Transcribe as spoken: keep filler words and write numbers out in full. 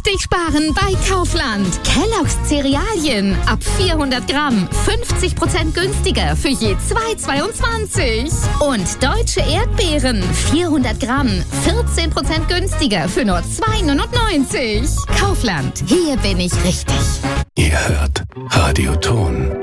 richtig sparen bei Kaufland. Kellogg's Cerealien ab vierhundert Gramm fünfzig Prozent günstiger für je zwei Euro zweiundzwanzig. Und deutsche Erdbeeren vierhundert Gramm vierzehn Prozent günstiger für nur zwei Euro neunundneunzig. Kaufland, hier bin ich richtig. Ihr hört Radio Ton.